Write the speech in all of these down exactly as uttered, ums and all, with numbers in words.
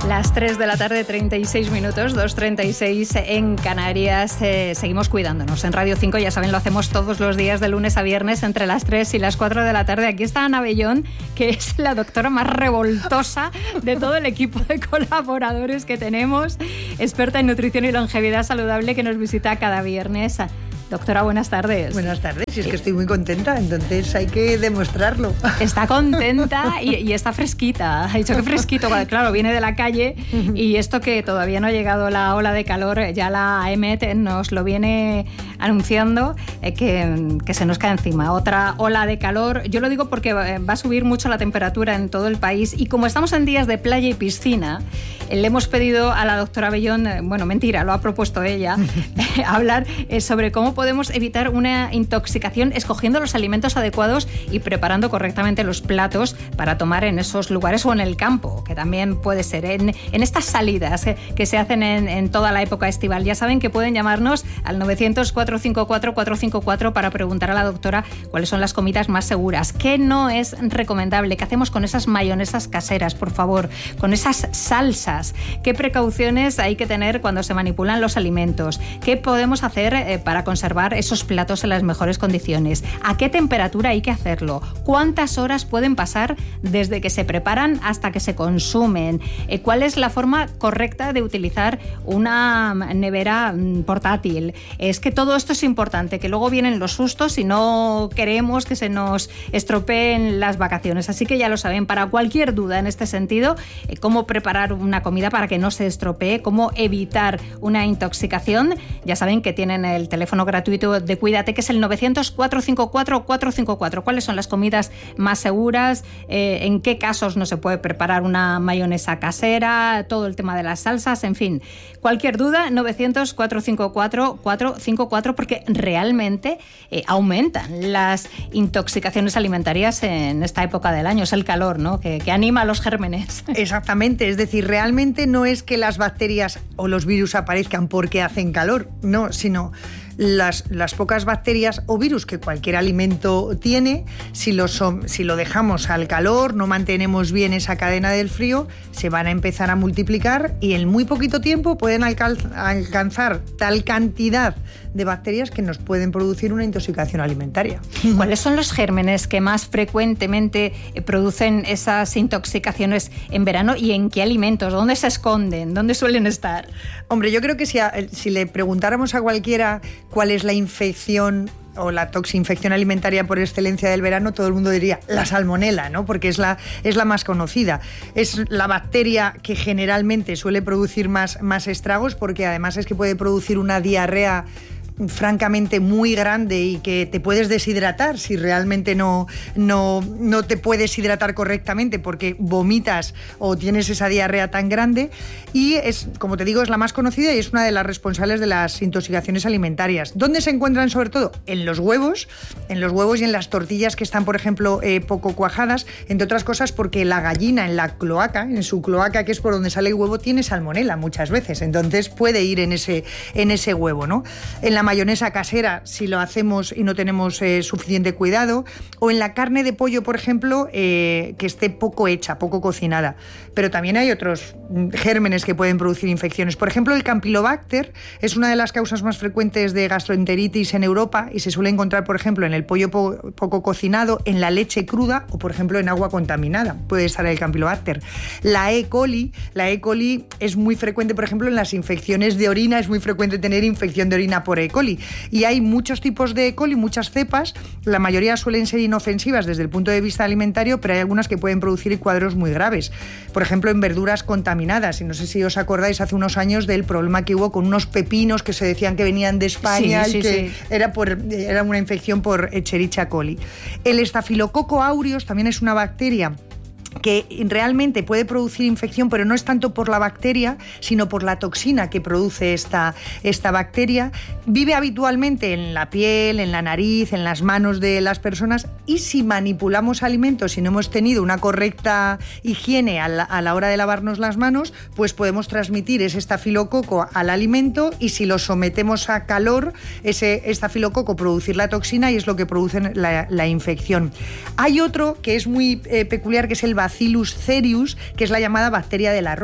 Las tres de la tarde, treinta y seis minutos, dos treinta y seis en Canarias. Eh, seguimos cuidándonos. En Radio cinco, ya saben, lo hacemos todos los días de lunes a viernes entre las tres y las cuatro de la tarde. Aquí está Ana Bellón, que es la doctora más revoltosa de todo el equipo de colaboradores que tenemos, experta en nutrición y longevidad saludable, que nos visita cada viernes. Doctora, buenas tardes. Buenas tardes, y es que estoy muy contenta, entonces hay que demostrarlo. Está contenta y, y está fresquita. Ha dicho que fresquito, claro, viene de la calle y esto que todavía no ha llegado la ola de calor, ya la E M E T nos lo viene anunciando, eh, que, que se nos cae encima. Otra ola de calor, yo lo digo porque va a subir mucho la temperatura en todo el país y como estamos en días de playa y piscina, eh, le hemos pedido a la doctora Bellón, eh, bueno, mentira, lo ha propuesto ella, eh, hablar eh, sobre cómo podemos evitar una intoxicación escogiendo los alimentos adecuados y preparando correctamente los platos para tomar en esos lugares o en el campo, que también puede ser en, en estas salidas eh, que se hacen en, en toda la época estival. Ya saben que pueden llamarnos al novecientos, cuatrocientos cincuenta y cuatro, cuatrocientos cincuenta y cuatro para preguntar a la doctora cuáles son las comidas más seguras, qué no es recomendable, qué hacemos con esas mayonesas caseras, por favor, con esas salsas, qué precauciones hay que tener cuando se manipulan los alimentos, qué podemos hacer eh, para conservar esos platos en las mejores condiciones, a qué temperatura hay que hacerlo, cuántas horas pueden pasar desde que se preparan hasta que se consumen, eh, cuál es la forma correcta de utilizar una nevera mm, portátil. Es que todo esto es importante, que luego vienen los sustos y no queremos que se nos estropeen las vacaciones. Así que ya lo saben, para cualquier duda en este sentido, eh, cómo preparar una comida para que no se estropee, cómo evitar una intoxicación, ya saben que tienen el teléfono gratuito de Cuídate, que es el novecientos, cuatrocientos cincuenta y cuatro, cuatrocientos cincuenta y cuatro. ¿Cuáles son las comidas más seguras? Eh, ¿En qué casos no se puede preparar una mayonesa casera? Todo el tema de las salsas, en fin. Cualquier duda, novecientos, cuatrocientos cincuenta y cuatro, cuatrocientos cincuenta y cuatro, porque realmente eh, aumentan las intoxicaciones alimentarias en esta época del año. Es el calor, ¿no?, que, que anima a los gérmenes. Exactamente, es decir, realmente no es que las bacterias o los virus aparezcan porque hacen calor, no, sino Las, las pocas bacterias o virus que cualquier alimento tiene, si lo, son, si lo dejamos al calor, no mantenemos bien esa cadena del frío, se van a empezar a multiplicar y en muy poquito tiempo pueden alcal- alcanzar tal cantidad de bacterias que nos pueden producir una intoxicación alimentaria. ¿Cuáles son los gérmenes que más frecuentemente producen esas intoxicaciones en verano y en qué alimentos? ¿Dónde se esconden? ¿Dónde suelen estar? Hombre, yo creo que si, a, si le preguntáramos a cualquiera cuál es la infección o la toxinfección alimentaria por excelencia del verano, todo el mundo diría la salmonela, ¿no? Porque es la, es la más conocida. Es la bacteria que generalmente suele producir más, más estragos, porque además es que puede producir una diarrea francamente muy grande y que te puedes deshidratar si realmente no, no, no te puedes hidratar correctamente porque vomitas o tienes esa diarrea tan grande, y es, como te digo, es la más conocida y es una de las responsables de las intoxicaciones alimentarias. ¿Dónde se encuentran sobre todo? En los huevos, en los huevos y en las tortillas que están, por ejemplo, eh, poco cuajadas, entre otras cosas porque la gallina en la cloaca, en su cloaca, que es por donde sale el huevo, tiene salmonela muchas veces, entonces puede ir en ese, en ese huevo, ¿no? En la mayonesa casera, si lo hacemos y no tenemos eh, suficiente cuidado, o en la carne de pollo, por ejemplo, eh, que esté poco hecha, poco cocinada. Pero también hay otros gérmenes que pueden producir infecciones. Por ejemplo, el Campylobacter es una de las causas más frecuentes de gastroenteritis en Europa y se suele encontrar, por ejemplo, en el pollo po- poco cocinado, en la leche cruda o, por ejemplo, en agua contaminada. Puede estar el Campylobacter. La E. coli, la E. coli es muy frecuente, por ejemplo, en las infecciones de orina, es muy frecuente tener infección de orina por E. coli. Y hay muchos tipos de E. coli, muchas cepas, la mayoría suelen ser inofensivas desde el punto de vista alimentario, pero hay algunas que pueden producir cuadros muy graves. Por ejemplo, en verduras contaminadas, y no sé si os acordáis hace unos años del problema que hubo con unos pepinos que se decían que venían de España, sí, y sí, que sí. Era, por, era una infección por Escherichia coli. El Staphylococcus aureus también es una bacteria que realmente puede producir infección, pero no es tanto por la bacteria, sino por la toxina que produce esta, esta bacteria. Vive habitualmente en la piel, en la nariz, en las manos de las personas, y si manipulamos alimentos, si no hemos tenido una correcta higiene a la, a la hora de lavarnos las manos, pues podemos transmitir ese estafilococo al alimento, y si lo sometemos a calor, ese estafilococo producir la toxina y es lo que produce la, la infección. Hay otro que es muy eh, peculiar, que es el Bacillus cereus, que es la llamada bacteria del arroz.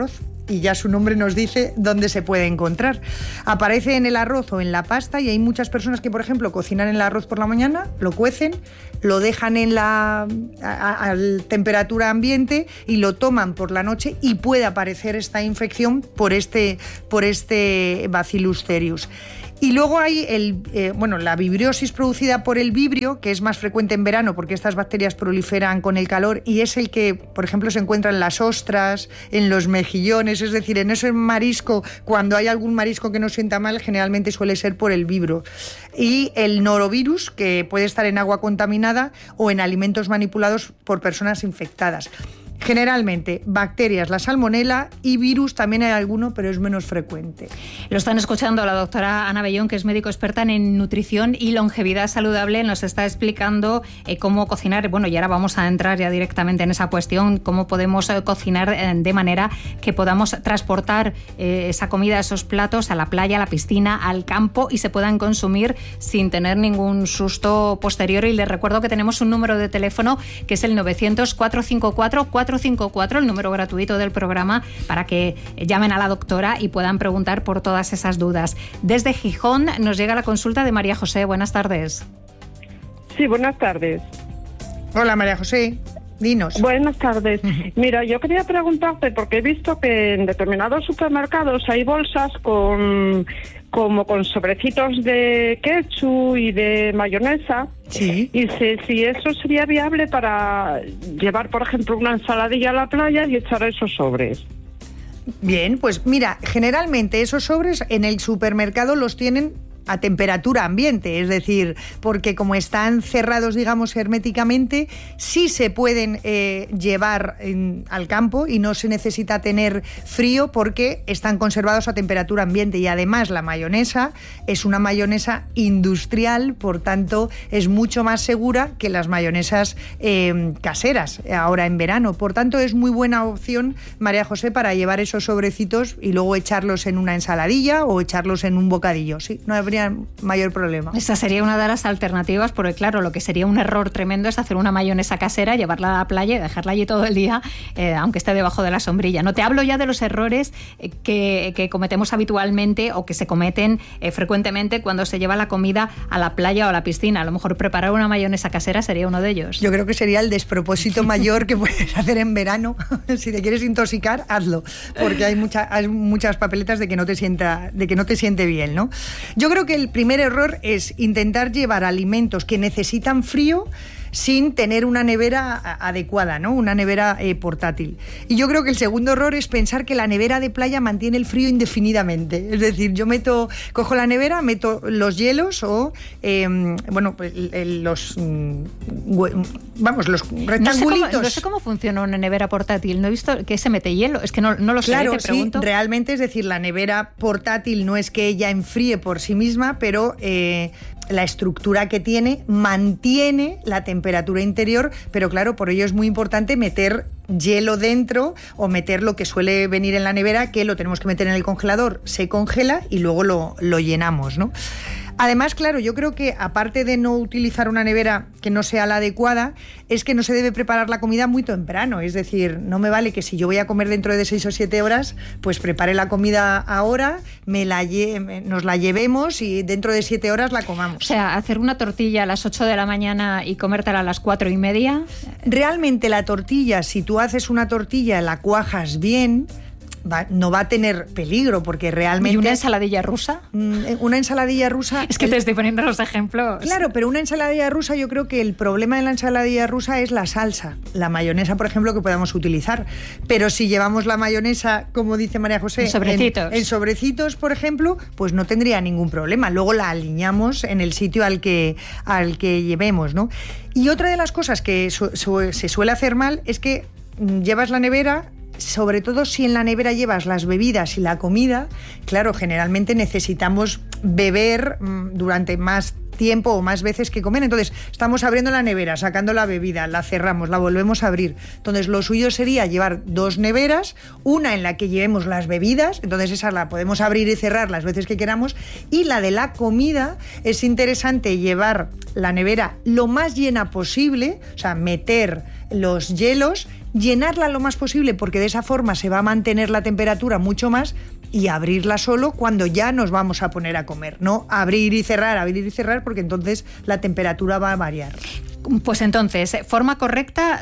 y ya su nombre nos dice dónde se puede encontrar. Aparece en el arroz o en la pasta y hay muchas personas que, por ejemplo, cocinan el arroz por la mañana, lo cuecen, lo dejan en la a, a temperatura ambiente y lo toman por la noche y puede aparecer esta infección por este, por este Bacillus cereus. Y luego hay el, eh, bueno, la vibriosis producida por el vibrio, que es más frecuente en verano porque estas bacterias proliferan con el calor y es el que, por ejemplo, se encuentra en las ostras, en los mejillones, es decir, en ese marisco, cuando hay algún marisco que no sienta mal, generalmente suele ser por el vibrio. Y el norovirus, que puede estar en agua contaminada o en alimentos manipulados por personas infectadas. Generalmente, bacterias, la salmonela y virus también hay alguno, pero es menos frecuente. Lo están escuchando la doctora Ana Bellón, que es médico experta en nutrición y longevidad saludable. Nos está explicando eh, cómo cocinar. Bueno, y ahora vamos a entrar ya directamente en esa cuestión, cómo podemos eh, cocinar eh, de manera que podamos transportar eh, esa comida, esos platos a la playa, a la piscina, al campo y se puedan consumir sin tener ningún susto posterior. Y les recuerdo que tenemos un número de teléfono que es el novecientos, cuatrocientos cincuenta y cuatro, cuatrocientos cincuenta y cuatro, el número gratuito del programa, para que llamen a la doctora y puedan preguntar por todas esas dudas. Desde Gijón nos llega la consulta de María José. Buenas tardes. Sí, buenas tardes. Hola, María José. Dinos. Buenas tardes. Mira, yo quería preguntarte, porque he visto que en determinados supermercados hay bolsas con como con sobrecitos de ketchup y de mayonesa. Sí. Y sé si eso sería viable para llevar, por ejemplo, una ensaladilla a la playa y echar esos sobres. Bien, pues mira, generalmente esos sobres en el supermercado los tienen a temperatura ambiente, es decir, porque como están cerrados, digamos, herméticamente, sí se pueden eh, llevar en, al campo y no se necesita tener frío porque están conservados a temperatura ambiente. Y además la mayonesa es una mayonesa industrial, por tanto es mucho más segura que las mayonesas eh, caseras ahora en verano. Por tanto es muy buena opción, María José, para llevar esos sobrecitos y luego echarlos en una ensaladilla o echarlos en un bocadillo. Sí, no habría mayor problema. Esa sería una de las alternativas, porque claro, lo que sería un error tremendo es hacer una mayonesa casera, llevarla a la playa y dejarla allí todo el día, eh, aunque esté debajo de la sombrilla. No te hablo ya de los errores eh, que, que cometemos habitualmente o que se cometen eh, frecuentemente cuando se lleva la comida a la playa o a la piscina. A lo mejor preparar una mayonesa casera sería uno de ellos. Yo creo que sería el despropósito mayor que puedes hacer en verano. Si te quieres intoxicar, hazlo, porque hay, mucha, hay muchas papeletas de que no te sienta, de que no te siente bien, ¿no? Yo creo que el primer error es intentar llevar alimentos que necesitan frío sin tener una nevera adecuada, ¿no? Una nevera eh, portátil. Y yo creo que el segundo error es pensar que la nevera de playa mantiene el frío indefinidamente. Es decir, yo meto, cojo la nevera, meto los hielos o, eh, bueno, pues los, vamos, los rectangulitos. No sé, cómo, no sé cómo funciona una nevera portátil. No he visto que se mete hielo. Es que no, no lo sé, claro, te pregunto. Sí, realmente, es decir, la nevera portátil no es que ella enfríe por sí misma, pero eh, la estructura que tiene mantiene la temperatura interior, pero claro, por ello es muy importante meter hielo dentro o meter lo que suele venir en la nevera, que lo tenemos que meter en el congelador, se congela y luego lo, lo llenamos, ¿no? Además, claro, yo creo que aparte de no utilizar una nevera que no sea la adecuada, es que no se debe preparar la comida muy temprano. Es decir, no me vale que si yo voy a comer dentro de seis o siete horas, pues prepare la comida ahora, me la lle- nos la llevemos y dentro de siete horas la comamos. O sea, hacer una tortilla a las ocho de la mañana y comértela a las cuatro y media. Realmente la tortilla, si tú haces una tortilla, la cuajas bien, Va, no va a tener peligro porque realmente... ¿Y una ensaladilla rusa? Una ensaladilla rusa... Es que el... te estoy poniendo los ejemplos. Claro, pero una ensaladilla rusa, yo creo que el problema de la ensaladilla rusa es la salsa, la mayonesa, por ejemplo, que podamos utilizar. Pero si llevamos la mayonesa, como dice María José, en sobrecitos, en, en sobrecitos, por ejemplo, pues no tendría ningún problema. Luego la alineamos en el sitio al que, al que llevemos, ¿no? Y otra de las cosas que su, su, se suele hacer mal es que llevas la nevera... Sobre todo si en la nevera llevas las bebidas y la comida, claro, generalmente necesitamos beber durante más tiempo o más veces que comer. Entonces, estamos abriendo la nevera, sacando la bebida, la cerramos, la volvemos a abrir. Entonces, lo suyo sería llevar dos neveras, una en la que llevemos las bebidas, entonces esa la podemos abrir y cerrar las veces que queramos, y la de la comida es interesante llevar la nevera lo más llena posible, o sea, meter los hielos llenarla lo más posible porque de esa forma se va a mantener la temperatura mucho más, y abrirla solo cuando ya nos vamos a poner a comer, no abrir y cerrar, abrir y cerrar, porque entonces la temperatura va a variar. Pues entonces, forma correcta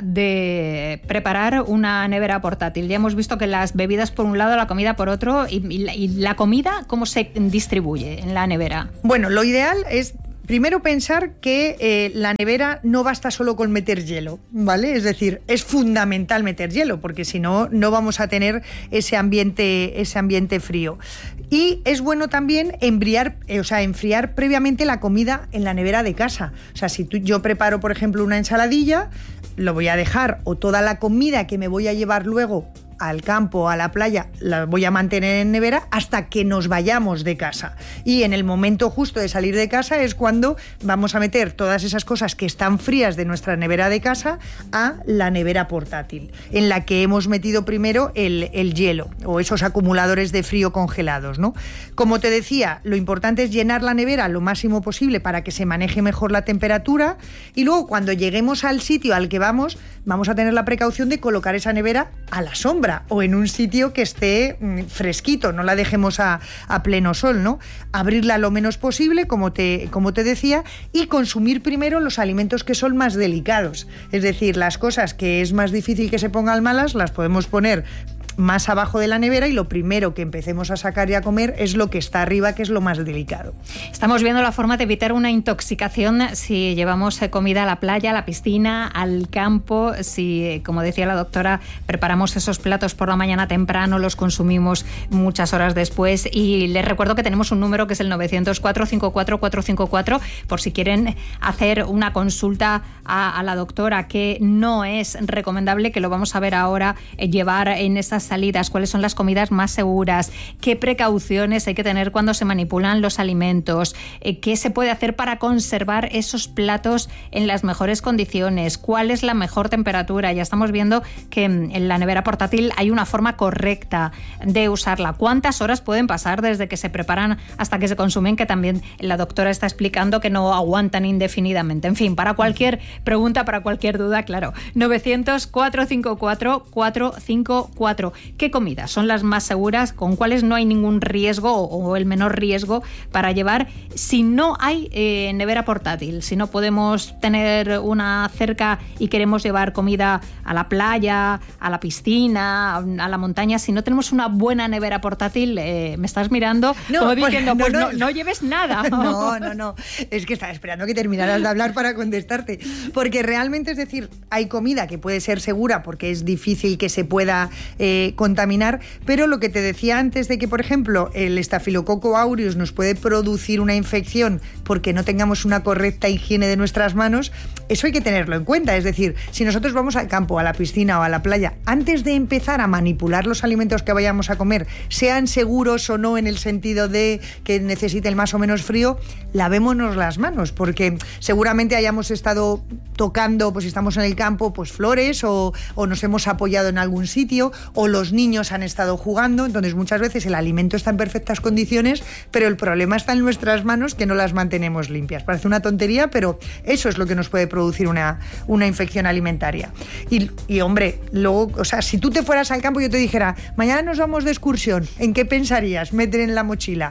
de preparar una nevera portátil. Ya hemos visto que las bebidas por un lado, la comida por otro, y, y, la, y la comida, ¿cómo se distribuye en la nevera? Bueno, lo ideal es primero pensar que eh, la nevera no basta solo con meter hielo, ¿vale? Es decir, es fundamental meter hielo, porque si no, no vamos a tener ese ambiente, ese ambiente frío. Y es bueno también enfriar, eh, o sea, enfriar previamente la comida en la nevera de casa. O sea, si tú, yo preparo, por ejemplo, una ensaladilla, lo voy a dejar, o toda la comida que me voy a llevar luego al campo, a la playa, la voy a mantener en nevera hasta que nos vayamos de casa. Y en el momento justo de salir de casa es cuando vamos a meter todas esas cosas que están frías de nuestra nevera de casa a la nevera portátil, en la que hemos metido primero el, el hielo o esos acumuladores de frío congelados, ¿no? Como te decía, lo importante es llenar la nevera lo máximo posible para que se maneje mejor la temperatura, y luego cuando lleguemos al sitio al que vamos, vamos a tener la precaución de colocar esa nevera a la sombra o en un sitio que esté mmm, fresquito, no la dejemos a, a pleno sol, ¿no? Abrirla lo menos posible, como te, como te decía, y consumir primero los alimentos que son más delicados. Es decir, las cosas que es más difícil que se pongan malas, las podemos poner más abajo de la nevera, y lo primero que empecemos a sacar y a comer es lo que está arriba, que es lo más delicado. Estamos viendo la forma de evitar una intoxicación si llevamos comida a la playa, a la piscina, al campo, si, como decía la doctora, preparamos esos platos por la mañana temprano, los consumimos muchas horas después. Y les recuerdo que tenemos un número que es el novecientos, cuatrocientos cincuenta y cuatro, cuatrocientos cincuenta y cuatro, por si quieren hacer una consulta a, a la doctora, que no es recomendable, que lo vamos a ver ahora, eh, llevar en esas salidas, cuáles son las comidas más seguras, qué precauciones hay que tener cuando se manipulan los alimentos, eh, qué se puede hacer para conservar esos platos en las mejores condiciones, cuál es la mejor temperatura. Ya estamos viendo que en la nevera portátil hay una forma correcta de usarla. ¿Cuántas horas pueden pasar desde que se preparan hasta que se consumen? Que también la doctora está explicando que no aguantan indefinidamente. En fin, para cualquier pregunta, para cualquier duda, claro, novecientos, cuatrocientos cincuenta y cuatro, cuatrocientos cincuenta y cuatro. ¿Qué comidas son las más seguras? ¿Con cuáles no hay ningún riesgo o el menor riesgo para llevar si no hay eh, nevera portátil? Si no podemos tener una cerca y queremos llevar comida a la playa, a la piscina, a la montaña, si no tenemos una buena nevera portátil, eh, me estás mirando no, como diciendo, pues, no, pues no, no, no lleves nada. No, no, no. Es que estaba esperando que terminaras de hablar para contestarte. Porque realmente, es decir, hay comida que puede ser segura porque es difícil que se pueda eh, contaminar, pero lo que te decía antes de que, por ejemplo, el Staphylococcus aureus nos puede producir una infección porque no tengamos una correcta higiene de nuestras manos, eso hay que tenerlo en cuenta. Es decir, si nosotros vamos al campo, a la piscina o a la playa, antes de empezar a manipular los alimentos que vayamos a comer, sean seguros o no en el sentido de que necesiten más o menos frío, lavémonos las manos, porque seguramente hayamos estado tocando, pues si estamos en el campo, pues flores, o, o nos hemos apoyado en algún sitio, o los niños han estado jugando. Entonces muchas veces el alimento está en perfectas condiciones, pero el problema está en nuestras manos, que no las mantenemos limpias. Parece una tontería, pero eso es lo que nos puede producir una, una infección alimentaria. Y, y hombre, luego, o sea, si tú te fueras al campo y yo te dijera, mañana nos vamos de excursión, ¿en qué pensarías meter en la mochila?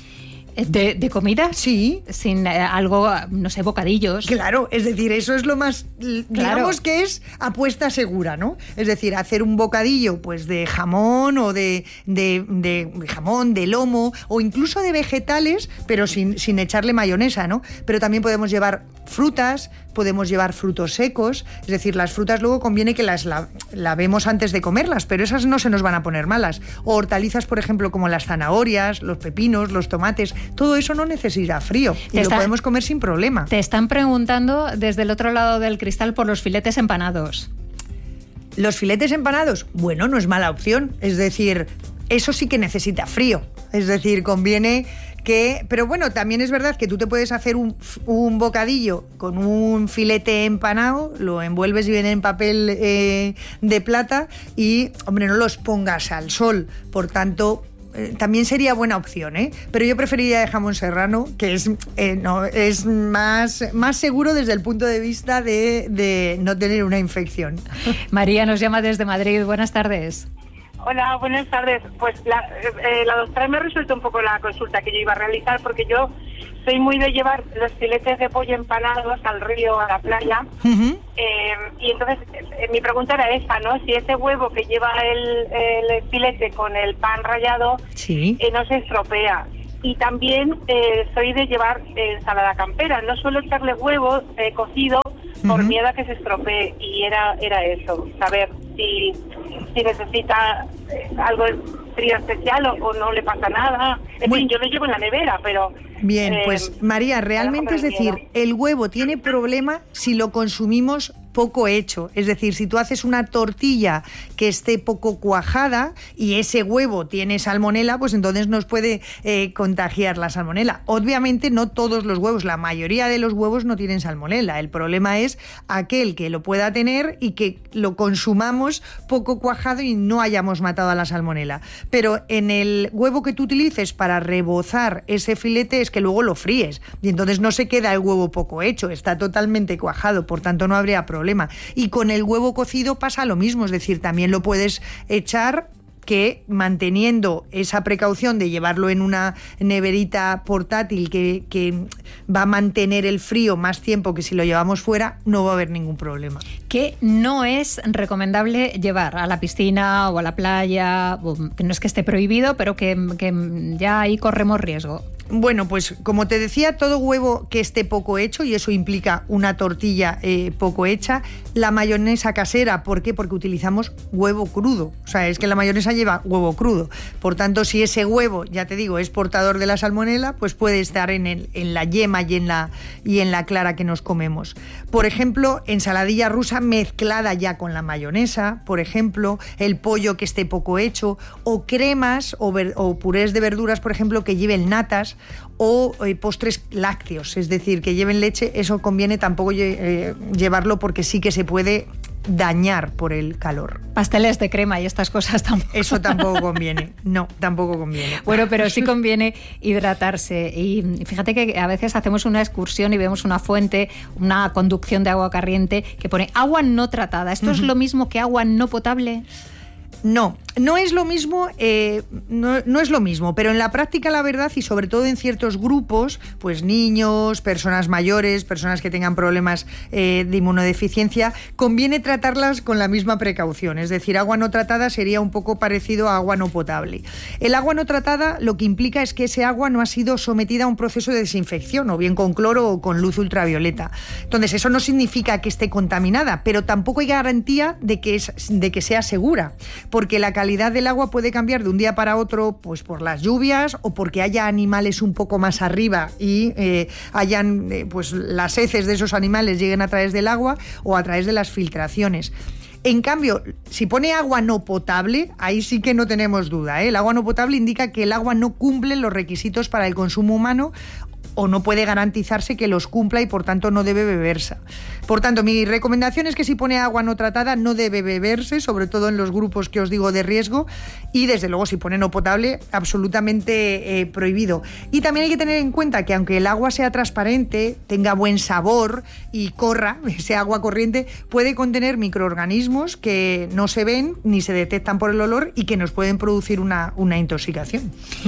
¿De, de comida? Sí. Sin eh, algo, no sé, bocadillos. Claro, es decir, eso es lo más, digamos, claro, que es apuesta segura, ¿no? Es decir, hacer un bocadillo pues de jamón o de, de, de jamón, de lomo, o incluso de vegetales, pero sin, sin echarle mayonesa, ¿no? Pero también podemos llevar frutas, podemos llevar frutos secos. Es decir, las frutas luego conviene que las la, lavemos antes de comerlas, pero esas no se nos van a poner malas. O hortalizas, por ejemplo, como las zanahorias, los pepinos, los tomates, todo eso no necesita frío y lo podemos comer sin problema. Te están preguntando desde el otro lado del cristal por los filetes empanados. Los filetes empanados, bueno, no es mala opción. Es decir, eso sí que necesita frío. Es decir, conviene que... Pero bueno, también es verdad que tú te puedes hacer un, un bocadillo con un filete empanado, lo envuelves y viene en papel eh, de plata y, hombre, no los pongas al sol. Por tanto, eh, también sería buena opción, ¿eh? Pero yo preferiría de jamón serrano, que es, eh, no, es más, más seguro desde el punto de vista de, de no tener una infección. María nos llama desde Madrid. Buenas tardes. Hola, buenas tardes. Pues la, eh, la doctora me ha resuelto un poco la consulta que yo iba a realizar, porque yo soy muy de llevar los filetes de pollo empanados al río, a la playa. Uh-huh. eh, y entonces eh, mi pregunta era esta, ¿no? Si ese huevo que lleva el, el filete con el pan rallado, sí, eh, no se estropea. Y también eh, soy de llevar eh, ensalada campera. No suelo echarle huevo eh, cocido por uh-huh. miedo a que se estropee. Y era era eso, saber si, si necesita eh, algo frío especial o, o no le pasa nada. En fin, yo lo llevo en la nevera, pero... Bien, eh, pues María, realmente es decir, miedo. El huevo tiene problema si lo consumimos poco hecho. Es decir, si tú haces una tortilla que esté poco cuajada y ese huevo tiene salmonela, pues entonces nos puede eh, contagiar la salmonela. Obviamente no todos los huevos, la mayoría de los huevos no tienen salmonela. El problema es aquel que lo pueda tener y que lo consumamos poco cuajado y no hayamos matado a la salmonela. Pero en el huevo que tú utilices para rebozar ese filete es que luego lo fríes y entonces no se queda el huevo poco hecho, está totalmente cuajado, por tanto no habría problema. Y con el huevo cocido pasa lo mismo, es decir, también lo puedes echar, que manteniendo esa precaución de llevarlo en una neverita portátil que, que va a mantener el frío más tiempo que si lo llevamos fuera, no va a haber ningún problema. ¿Qué no es recomendable llevar a la piscina o a la playa? Que no es que esté prohibido, pero que, que ya ahí corremos riesgo. Bueno, pues como te decía, todo huevo que esté poco hecho, y eso implica una tortilla eh, poco hecha, la mayonesa casera, ¿por qué? Porque utilizamos huevo crudo, o sea, es que la mayonesa lleva huevo crudo, por tanto, si ese huevo, ya te digo, es portador de la salmonela, pues puede estar en, el, en la yema y en la, y en la clara que nos comemos. Por ejemplo, ensaladilla rusa mezclada ya con la mayonesa, por ejemplo, el pollo que esté poco hecho, o cremas o, ver, o purés de verduras, por ejemplo, que lleven natas, o eh, postres lácteos, es decir, que lleven leche, eso conviene tampoco eh, llevarlo porque sí que se puede dañar por el calor. Pasteles de crema y estas cosas tampoco. Eso tampoco conviene, no, tampoco conviene. Bueno, pero sí conviene hidratarse. Y fíjate que a veces hacemos una excursión y vemos una fuente, una conducción de agua corriente que pone agua no tratada. ¿Esto uh-huh. es lo mismo que agua no potable? No, no es lo mismo, eh, no, no es lo mismo, pero en la práctica la verdad, y sobre todo en ciertos grupos, pues niños, personas mayores, personas que tengan problemas eh, de inmunodeficiencia, conviene tratarlas con la misma precaución, es decir, agua no tratada sería un poco parecido a agua no potable. El agua no tratada lo que implica es que ese agua no ha sido sometida a un proceso de desinfección, o bien con cloro o con luz ultravioleta. Entonces, eso no significa que esté contaminada, pero tampoco hay garantía de que, es, de que sea segura, porque la calidad del agua puede cambiar de un día para otro, pues por las lluvias o porque haya animales un poco más arriba y eh, hayan, eh, pues las heces de esos animales lleguen a través del agua o a través de las filtraciones. En cambio, si pone agua no potable, ahí sí que no tenemos duda, ¿eh? El agua no potable indica que el agua no cumple los requisitos para el consumo humano o no puede garantizarse que los cumpla y por tanto no debe beberse. Por tanto, mi recomendación es que si pone agua no tratada no debe beberse, sobre todo en los grupos que os digo de riesgo, y desde luego si pone no potable, absolutamente eh, prohibido. Y también hay que tener en cuenta que aunque el agua sea transparente, tenga buen sabor y corra, ese agua corriente puede contener microorganismos que no se ven ni se detectan por el olor y que nos pueden producir una, una intoxicación.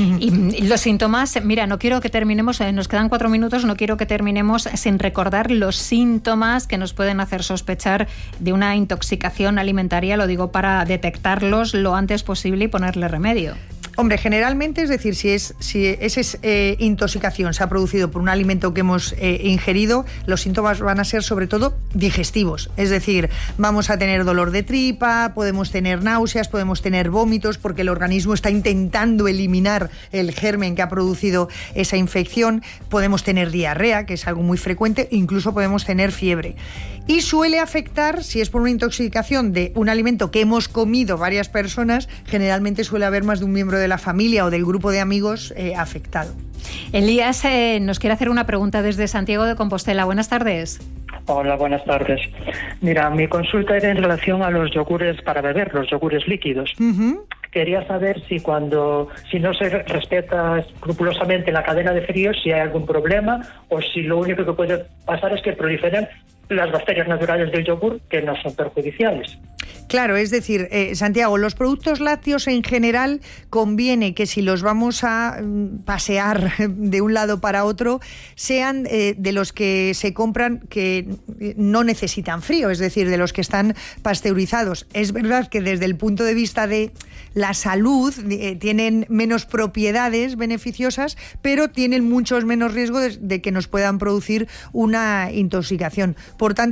Y los síntomas, mira, no quiero que terminemos, nos quedan cuatro minutos, no quiero que terminemos sin recordar los síntomas que nos pueden hacer sospechar de una intoxicación alimentaria, lo digo para detectarlos lo antes posible y ponerle remedio. Hombre, generalmente, es decir, si es si esa eh, intoxicación se ha producido por un alimento que hemos eh, ingerido, los síntomas van a ser sobre todo digestivos. Es decir, vamos a tener dolor de tripa, podemos tener náuseas, podemos tener vómitos, porque el organismo está intentando eliminar el germen que ha producido esa infección. Podemos tener diarrea, que es algo muy frecuente, incluso podemos tener fiebre. Y suele afectar, si es por una intoxicación de un alimento que hemos comido varias personas, generalmente suele haber más de un miembro de la familia o del grupo de amigos eh, afectado. Elías eh, nos quiere hacer una pregunta desde Santiago de Compostela. Buenas tardes. Hola, buenas tardes. Mira, mi consulta era en relación a los yogures para beber, los yogures líquidos. Uh-huh. quería saber si cuando si no se respeta escrupulosamente la cadena de frío, si hay algún problema o si lo único que puede pasar es que proliferen las bacterias naturales del yogur que no son perjudiciales. Claro, es decir, eh, Santiago, los productos lácteos en general conviene que si los vamos a mm, pasear de un lado para otro, sean eh, de los que se compran que no necesitan frío, es decir, de los que están pasteurizados. Es verdad que desde el punto de vista de la salud eh, tienen menos propiedades beneficiosas, pero tienen muchos menos riesgos de, de que nos puedan producir una intoxicación. Por tanto,